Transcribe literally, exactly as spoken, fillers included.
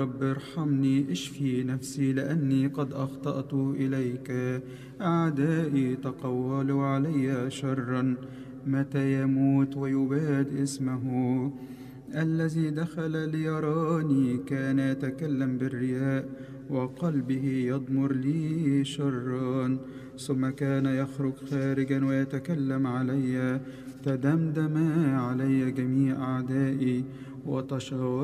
رب ارحمني اشفي نفسي لأني قد أخطأت إليك. أعدائي تقولوا علي شرا، متى يموت ويباد اسمه. الذي دخل ليراني كان يتكلم بالرياء، وقلبه يضمر لي شرا. ثم كان يخرج خارجا ويتكلم علي. تدمدم علي جميع أعدائي وتشاوروا